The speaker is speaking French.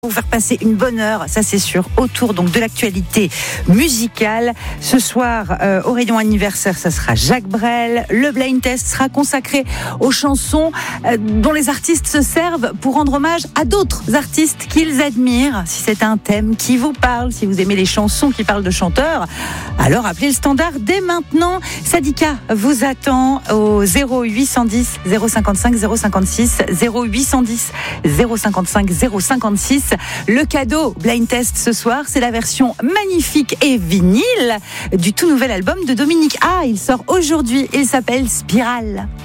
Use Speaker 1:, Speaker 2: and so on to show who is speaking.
Speaker 1: Pour faire passer une bonne heure, ça c'est sûr, autour donc de l'actualité musicale. Ce soir, au rayon anniversaire, ça sera Jacques Brel. Le blind test sera consacré aux chansons dont les artistes se servent pour rendre hommage à d'autres artistes qu'ils admirent. Si c'est un thème qui vous parle, si vous aimez les chansons qui parlent de chanteurs, alors appelez le standard dès maintenant. Sadika vous attend au 0810 055 056 0810 055 056. Le cadeau blind test ce soir, c'est la version magnifique et vinyle du tout nouvel album de Dominique A. Il sort aujourd'hui, il s'appelle Spirale.